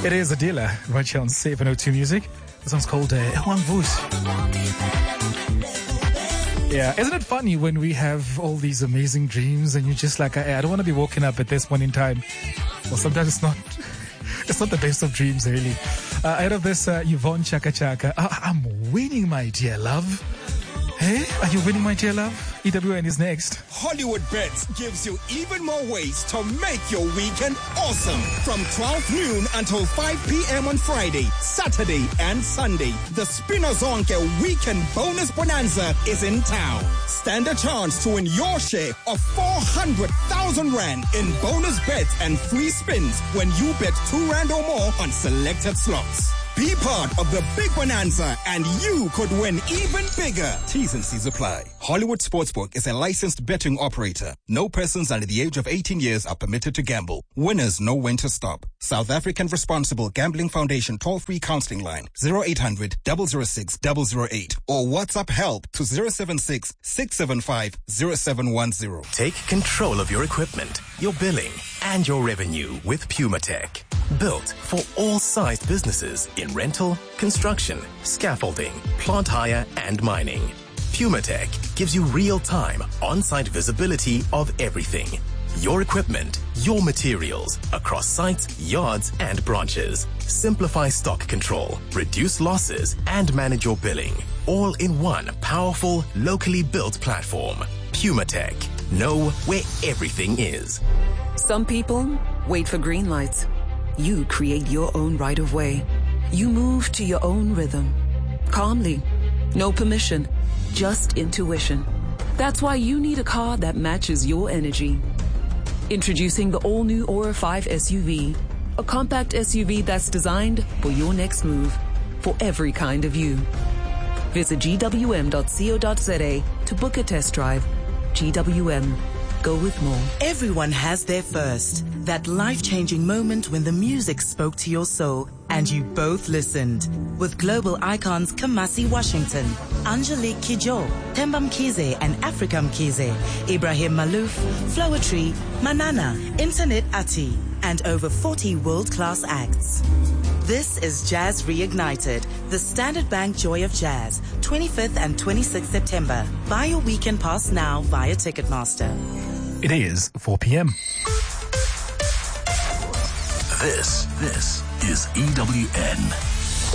It is Adila right here on 702 Music. The song's called Ewang Vus. Yeah, isn't it funny when we have all these amazing dreams and you're just like, I don't want to be woken up at this point in time. Well, sometimes it's not the best of dreams, really. Out of this, Yvonne Chaka Chaka. I'm winning, my dear love. Hey, are you winning, my dear love? EWN is next. Hollywood Bets gives you even more ways to make your weekend awesome. From 12 noon until 5 p.m. on Friday, Saturday, and Sunday, the Spinazonke Weekend Bonus Bonanza is in town. Stand a chance to win your share of 400,000 Rand in bonus bets and free spins when you bet 2 Rand or more on selected slots. Be part of the big bonanza and you could win even bigger. T's and C's apply. Hollywood Sportsbook is a licensed betting operator. No persons under the age of 18 years are permitted to gamble. Winners know when to stop. South African Responsible Gambling Foundation toll-free counseling line 0800 006 008 or WhatsApp help to 076 675 0710. Take control of your equipment, your billing, and your revenue with PumaTech. Built for all sized businesses in rental, construction, scaffolding, plant hire, and mining. PumaTech gives you real-time, on-site visibility of everything. Your equipment, your materials, across sites, yards, and branches. Simplify stock control, reduce losses, and manage your billing. All in one powerful, locally built platform. PumaTech. Know where everything is. Some people wait for green lights. You create your own right of way. You move to your own rhythm. Calmly. No permission. Just intuition. That's why you need a car that matches your energy. Introducing the all-new Aura 5 SUV. A compact SUV that's designed for your next move. For every kind of you. Visit gwm.co.za to book a test drive. GWM. Go with more. Everyone has their first. That life-changing moment when the music spoke to your soul and you both listened. With global icons Kamasi Washington, Angelique Kidjo, Themba Mkhize and Africa Mkhize, Ibrahim Malouf, Flowetry, Manana, Internet Ati, and over 40 world-class acts. This is Jazz Reignited, the Standard Bank Joy of Jazz, 25th and 26th September. Buy your weekend pass now via Ticketmaster. It is 4 p.m. This is EWN.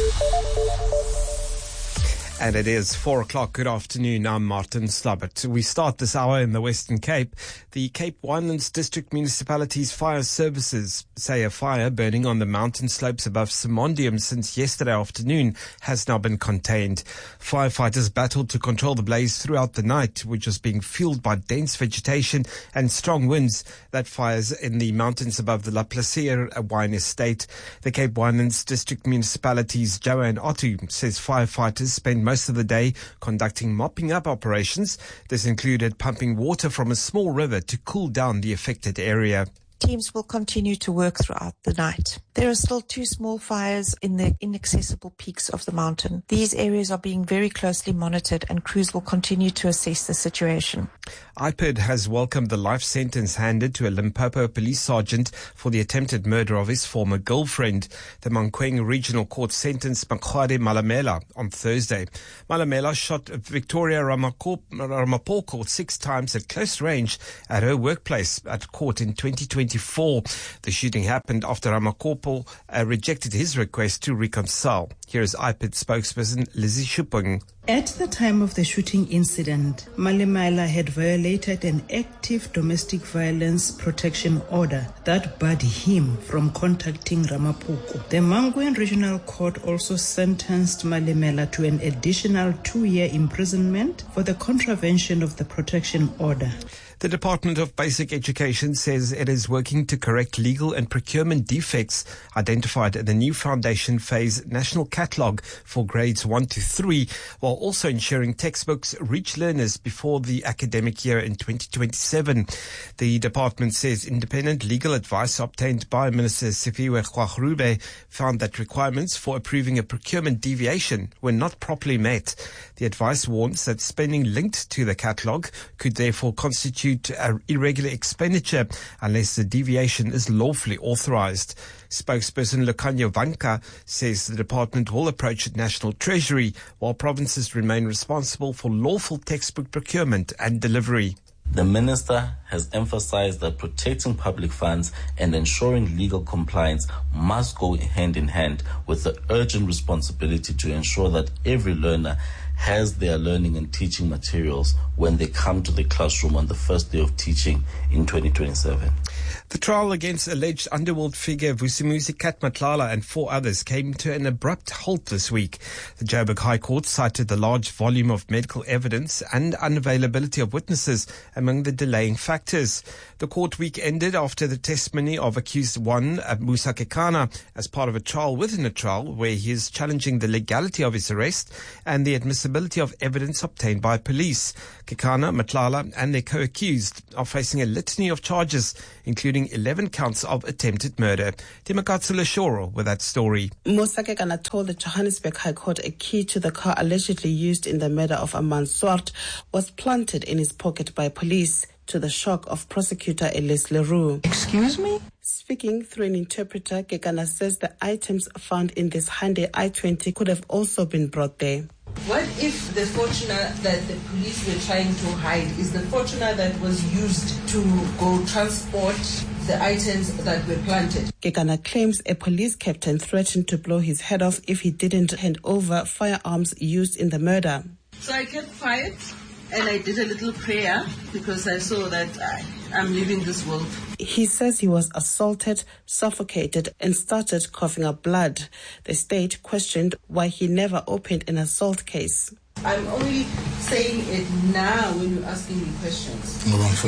And it is 4 o'clock. Good afternoon. I'm Martin Slabbert. We start this hour in the Western Cape. The Cape Winelands District Municipality's fire services say a fire burning on the mountain slopes above Simondium since yesterday afternoon has now been contained. Firefighters battled to control the blaze throughout the night, which was being fueled by dense vegetation and strong winds that fires in the mountains above the La Placier wine estate. The Cape Winelands District Municipality's Joanne Otto says firefighters spent most of the day conducting mopping up operations. This included pumping water from a small river to cool down the affected area. Teams will continue to work throughout the night. There are still 2 small fires in the inaccessible peaks of the mountain. These areas are being very closely monitored and crews will continue to assess the situation. IPID has welcomed the life sentence handed to a Limpopo police sergeant for the attempted murder of his former girlfriend. The Mankweng Regional Court sentenced Makhwade Malamela on Thursday. Malamela shot Victoria Ramapoko 6 times at close range at her workplace at court in 2024. The shooting happened after Ramakopo rejected his request to reconcile. Here is IPID spokesperson Lizzie Shupung. At the time of the shooting incident, Malamela had violated an active domestic violence protection order that barred him from contacting Ramapoko. The Mankweng Regional Court also sentenced Malamela to an additional 2-year imprisonment for the contravention of the protection order. The Department of Basic Education says it is working to correct legal and procurement defects identified in the new foundation phase national catalogue for grades 1 to 3, while also ensuring textbooks reach learners before the academic year in 2027. The department says independent legal advice obtained by Minister Siphiwe Kgwagerube found that requirements for approving a procurement deviation were not properly met. The advice warns that spending linked to the catalogue could therefore constitute constitute irregular expenditure unless the deviation is lawfully authorized. Spokesperson Lukhanya Vanka says the department will approach the National Treasury while provinces remain responsible for lawful textbook procurement and delivery. The Minister has emphasized that protecting public funds and ensuring legal compliance must go hand in hand with the urgent responsibility to ensure that every learner has their learning and teaching materials when they come to the classroom on the first day of teaching in 2027. The trial against alleged underworld figure Vusimuzi Matlala and 4 others came to an abrupt halt this week. The Joburg High Court cited the large volume of medical evidence and unavailability of witnesses among the delaying factors. The court week ended after the testimony of accused one, Musa Kekana, as part of a trial within a trial where he is challenging the legality of his arrest and the admissibility of evidence obtained by police. Kekana, Matlala and their co-accused are facing a litany of charges, including 11 counts of attempted murder. Timakatsu Leshoro with that story. Musa Kekana told the Johannesburg High Court a key to the car allegedly used in the murder of Aman Swart was planted in his pocket by police, to the shock of prosecutor Elise Leroux. Excuse me? Speaking through an interpreter, Kekana says the items found in this Hyundai i20 could have also been brought there. What if the Fortuner that the police were trying to hide is the Fortuner that was used to go transport the items that were planted? Kekana claims a police captain threatened to blow his head off if he didn't hand over firearms used in the murder. So I kept quiet and I did a little prayer because I saw that I'm leaving this world. He says he was assaulted, suffocated, and started coughing up blood. The state questioned why he never opened an assault case. I'm only saying it now when you're asking me questions.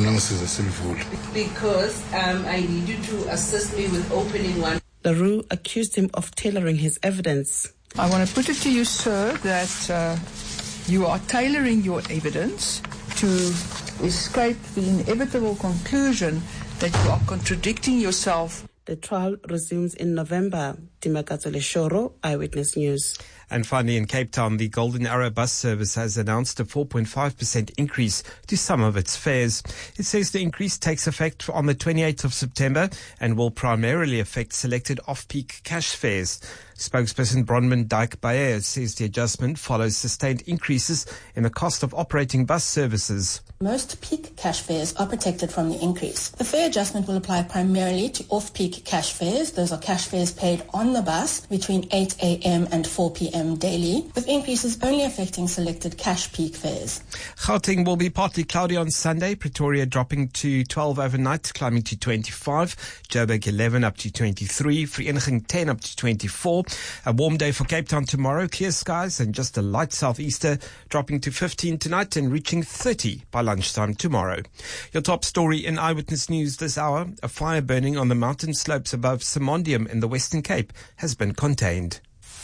Because I need you to assist me with opening one. Leroux accused him of tailoring his evidence. I want to put it to you, sir, that you are tailoring your evidence to escape the inevitable conclusion that you are contradicting yourself. The trial resumes in November. Timakatsu Leshoro, Eyewitness News. And finally, in Cape Town, the Golden Arrow bus service has announced a 4.5% increase to some of its fares. It says the increase takes effect on the 28th of September and will primarily affect selected off-peak cash fares. Spokesperson Bronman Dyke Bayer says the adjustment follows sustained increases in the cost of operating bus services. Most peak cash fares are protected from the increase. The fare adjustment will apply primarily to off-peak cash fares. Those are cash fares paid on the bus between 8 a.m. and 4 p.m. daily, with increases only affecting selected cash peak fares. Gauteng will be partly cloudy on Sunday. Pretoria dropping to 12 overnight, climbing to 25. Joburg 11 up to 23. Vereeniging 10 up to 24. A warm day for Cape Town tomorrow. Clear skies and just a light southeaster, dropping to 15 tonight and reaching 30 by lunchtime tomorrow. Your top story in Eyewitness News this hour: a fire burning on the mountain slopes above Simondium in the Western Cape has been contained.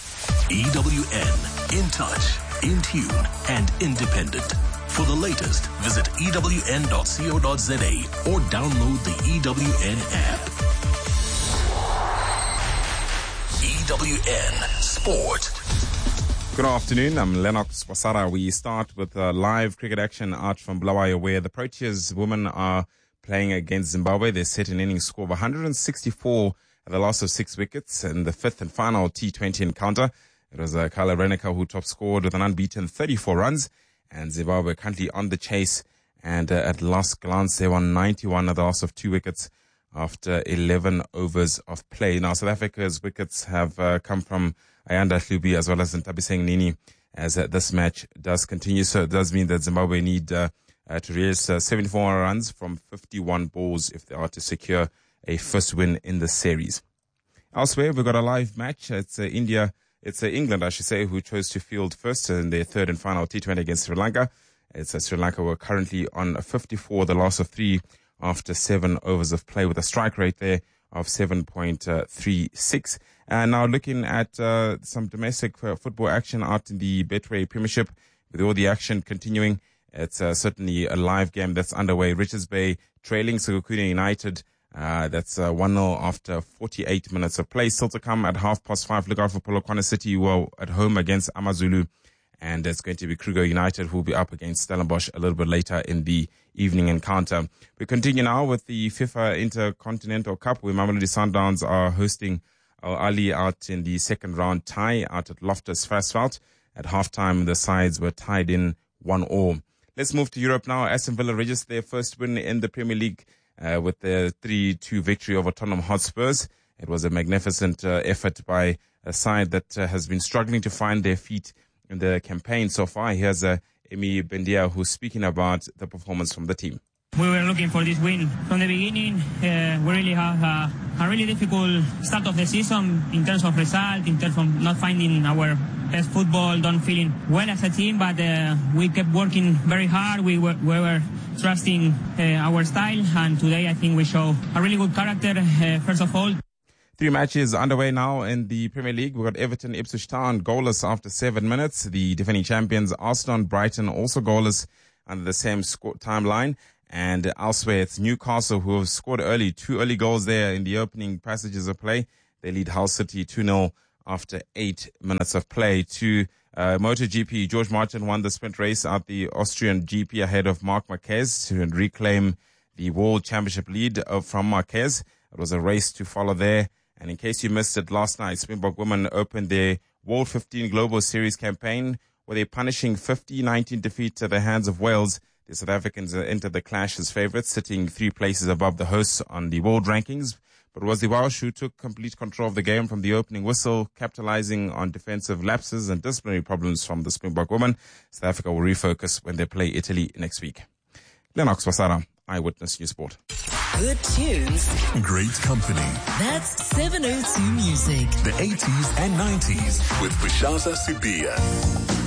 EWN, in touch, in tune and independent. For the latest, visit ewn.co.za or download the EWN app. EWN Sport. Good afternoon, I'm Lennox Wasara. We start with live cricket action out from Bulawayo, where the Proteas women are playing against Zimbabwe. They set an innings score of 164 at the loss of 6 wickets in the fifth and final T20 encounter. It was Kala Reneka who top scored with an unbeaten 34 runs, and Zimbabwe currently on the chase. And at last glance, they won 91 at the loss of 2 wickets after 11 overs of play. Now, South Africa's wickets have come from Ayanda Hlubi as well as Ntabiseng Nini as this match does continue. So it does mean that Zimbabwe need to raise 74 runs from 51 balls if they are to secure a first win in the series. Elsewhere, we've got a live match. It's England, I should say, who chose to field first in their third and final T20 against Sri Lanka. It's Sri Lanka were currently on 54, the loss of 3 after 7 overs of play, with a strike rate there of 7.36. And now looking at some domestic football action out in the Betway Premiership, with all the action continuing, it's certainly a live game that's underway. Richards Bay trailing Sekhukhune United. That's 1-0 after 48 minutes of play. Still to come at 5:30. Look out for Polokwane City, who are at home against AmaZulu. and it's going to be Kruger United who will be up against Stellenbosch a little bit later in the evening encounter. We continue now with the FIFA Intercontinental Cup, where Mamelodi Sundowns are hosting Al Ahly out in the second round tie out at Loftus Versfeld. At halftime, the sides were tied in 1-1. Let's move to Europe now. Aston Villa registered their first win in the Premier League with their 3-2 victory over Tottenham Hotspurs. It was a magnificent effort by a side that has been struggling to find their feet in the campaign so far. Here's Emi Bendia, who's speaking about the performance from the team. We were looking for this win from the beginning. We really have a really difficult start of the season in terms of result, in terms of not finding our best football, not feeling well as a team, but we kept working very hard. We were trusting our style, and today I think we show a really good character, first of all. 3 matches underway now in the Premier League. We've got Everton, Ipswich Town, goalless after 7 minutes. The defending champions, Arsenal and Brighton, also goalless under the same timeline. And elsewhere, it's Newcastle who have scored early. 2 early goals there in the opening passages of play. They lead Hull City 2-0 after 8 minutes of play. To MotoGP, George Martin won the sprint race at the Austrian GP ahead of Marc Marquez to reclaim the World Championship lead from Marquez. It was a race to follow there. And in case you missed it last night, Springbok women opened their World 15 Global Series campaign with a punishing 50-19 defeat at the hands of Wales. The South Africans entered the clash as favourites, sitting 3 places above the hosts on the world rankings. But it was the Welsh who took complete control of the game from the opening whistle, capitalising on defensive lapses and disciplinary problems from the Springbok women. South Africa will refocus when they play Italy next week. Lennox Wasara, Eyewitness News Sport. Good tunes. Great company. That's 702 Music. The 80s and 90s with Bashasa Sibia.